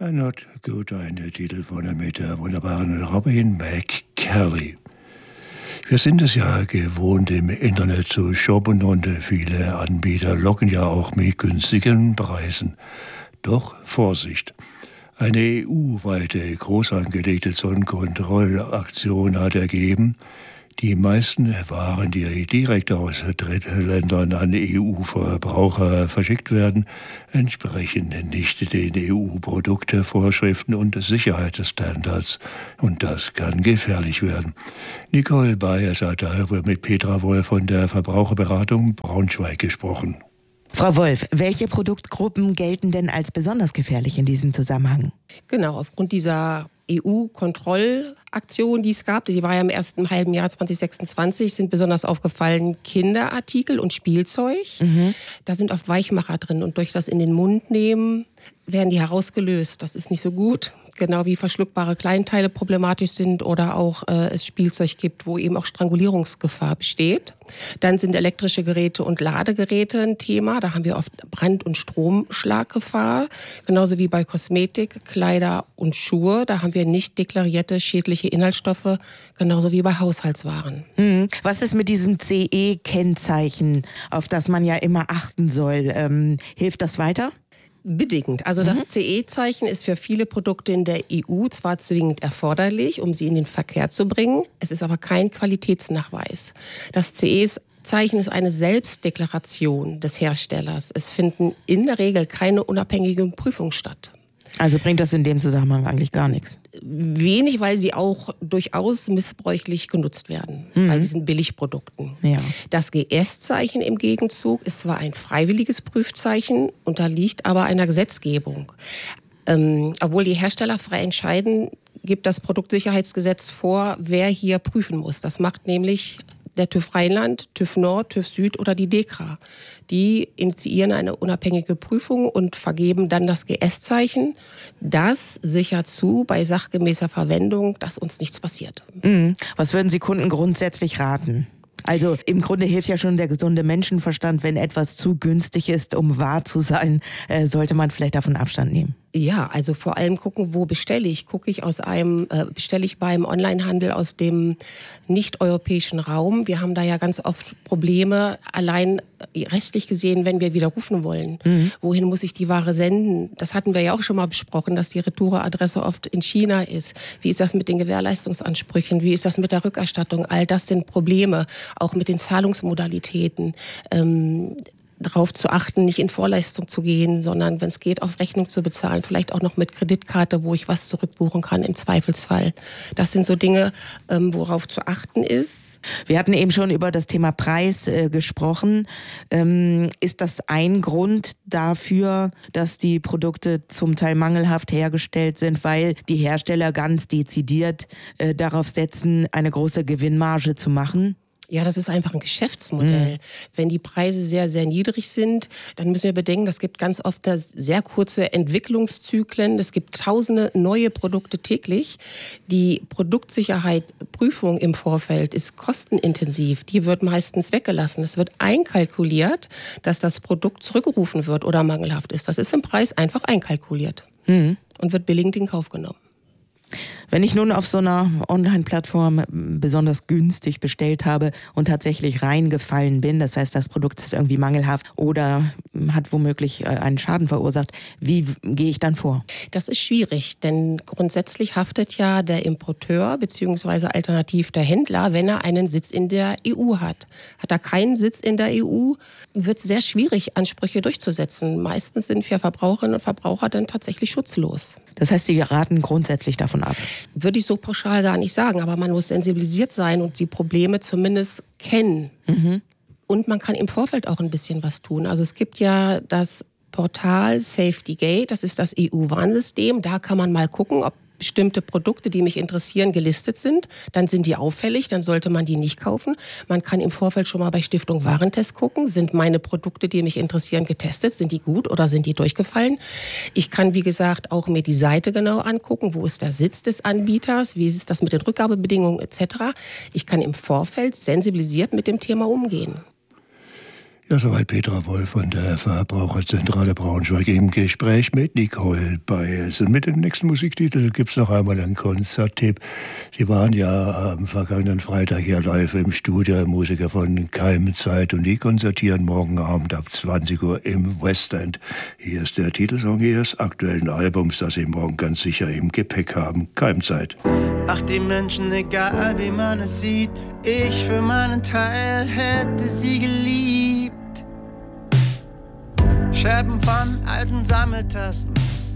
Not Good, ein Titel mit der wunderbaren Robin McKelly. Wir sind es ja gewohnt, im Internet zu shoppen und viele Anbieter locken ja auch mit günstigen Preisen. Doch Vorsicht! Eine EU-weite, groß angelegte Zollkontrollaktion hat ergeben, die meisten Waren, die direkt aus Drittländern an EU-Verbraucher verschickt werden, entsprechen nicht den EU-Produktevorschriften und Sicherheitsstandards. Und das kann gefährlich werden. Nicole Bayers hat darüber mit Petra Wolf von der Verbraucherberatung Braunschweig gesprochen. Frau Wolf, welche Produktgruppen gelten denn als besonders gefährlich in diesem Zusammenhang? Genau, aufgrund dieser EU-Kontrollaktion, die es gab, die war ja im ersten halben Jahr 2026, sind besonders aufgefallen Kinderartikel und Spielzeug. Da sind oft Weichmacher drin und durch das in den Mund nehmen werden die herausgelöst. Das ist nicht so gut. Genau wie verschluckbare Kleinteile problematisch sind oder auch es Spielzeug gibt, wo eben auch Strangulierungsgefahr besteht. Dann sind elektrische Geräte und Ladegeräte ein Thema. Da haben wir oft Brand- und Stromschlaggefahr. Genauso wie bei Kosmetik, Kleider und Schuhe. Da haben wir nicht deklarierte schädliche Inhaltsstoffe. Genauso wie bei Haushaltswaren. Was ist mit diesem CE-Kennzeichen, auf das man ja immer achten soll? Hilft das weiter? Bedingt. Also das CE-Zeichen ist für viele Produkte in der EU zwar zwingend erforderlich, um sie in den Verkehr zu bringen, es ist aber kein Qualitätsnachweis. Das CE-Zeichen ist eine Selbstdeklaration des Herstellers. Es finden in der Regel keine unabhängigen Prüfungen statt. Also bringt das in dem Zusammenhang eigentlich gar nichts? Wenig, weil sie auch durchaus missbräuchlich genutzt werden, bei diesen Billigprodukten. Ja. Das GS-Zeichen im Gegenzug ist zwar ein freiwilliges Prüfzeichen, unterliegt aber einer Gesetzgebung. Obwohl die Hersteller frei entscheiden, gibt das Produktsicherheitsgesetz vor, wer hier prüfen muss. Das macht nämlich der TÜV Rheinland, TÜV Nord, TÜV Süd oder die DEKRA. Die initiieren eine unabhängige Prüfung und vergeben dann das GS-Zeichen. Das sichert zu bei sachgemäßer Verwendung, dass uns nichts passiert. Was würden Sie Kunden grundsätzlich raten? Also im Grunde hilft ja schon der gesunde Menschenverstand, wenn etwas zu günstig ist, um wahr zu sein, sollte man vielleicht davon Abstand nehmen. Ja, also vor allem gucken, wo bestelle ich? Bestelle ich beim Onlinehandel aus dem nicht-europäischen Raum? Wir haben da ja ganz oft Probleme, allein rechtlich gesehen, wenn wir widerrufen wollen. Wohin muss ich die Ware senden? Das hatten wir ja auch schon mal besprochen, dass die Retouradresse oft in China ist. Wie ist das mit den Gewährleistungsansprüchen? Wie ist das mit der Rückerstattung? All das sind Probleme, auch mit den Zahlungsmodalitäten. Darauf zu achten, nicht in Vorleistung zu gehen, sondern wenn es geht, auf Rechnung zu bezahlen, vielleicht auch noch mit Kreditkarte, wo ich was zurückbuchen kann im Zweifelsfall. Das sind so Dinge, worauf zu achten ist. Wir hatten eben schon über das Thema Preis gesprochen. Ist das ein Grund dafür, dass die Produkte zum Teil mangelhaft hergestellt sind, weil die Hersteller ganz dezidiert darauf setzen, eine große Gewinnmarge zu machen? Ja, das ist einfach ein Geschäftsmodell. Wenn die Preise sehr, sehr niedrig sind, dann müssen wir bedenken, es gibt ganz oft sehr kurze Entwicklungszyklen. Es gibt tausende neue Produkte täglich. Die Produktsicherheit, Prüfung im Vorfeld ist kostenintensiv. Die wird meistens weggelassen. Es wird einkalkuliert, dass das Produkt zurückgerufen wird oder mangelhaft ist. Das ist im Preis einfach einkalkuliert und wird billigend in Kauf genommen. Wenn ich nun auf so einer Online-Plattform besonders günstig bestellt habe und tatsächlich reingefallen bin, das heißt, das Produkt ist irgendwie mangelhaft oder hat womöglich einen Schaden verursacht, wie gehe ich dann vor? Das ist schwierig, denn grundsätzlich haftet ja der Importeur bzw. alternativ der Händler, wenn er einen Sitz in der EU hat. Hat er keinen Sitz in der EU, wird es sehr schwierig, Ansprüche durchzusetzen. Meistens sind wir Verbraucherinnen und Verbraucher dann tatsächlich schutzlos. Das heißt, Sie raten grundsätzlich davon ab? Würde ich so pauschal gar nicht sagen, aber man muss sensibilisiert sein und die Probleme zumindest kennen. Und man kann im Vorfeld auch ein bisschen was tun. Also es gibt ja das Portal Safety Gate, das ist das EU-Warnsystem. Da kann man mal gucken, ob bestimmte Produkte, die mich interessieren, gelistet sind. Dann sind die auffällig, dann sollte man die nicht kaufen. Man kann im Vorfeld schon mal bei Stiftung Warentest gucken. Sind meine Produkte, die mich interessieren, getestet? Sind die gut oder sind die durchgefallen? Ich kann, wie gesagt, auch mir die Seite genau angucken. Wo ist der Sitz des Anbieters? Wie ist das mit den Rückgabebedingungen etc.? Ich kann im Vorfeld sensibilisiert mit dem Thema umgehen. Ja, soweit Petra Wolf von der Verbraucherzentrale Braunschweig im Gespräch mit Nicole Baez. Und mit dem nächsten Musiktitel gibt es noch einmal einen Konzerttipp. Sie waren ja am vergangenen Freitag hier live im Studio, Musiker von Keimzeit, und die konzertieren morgen Abend ab 20 Uhr im West End. Hier ist der Titelsong ihres aktuellen Albums, das Sie morgen ganz sicher im Gepäck haben, Keimzeit. Ach, die Menschen, egal wie man es sieht, ich für meinen Teil hätte sie geliebt. Scherben von alten Sammeltasten,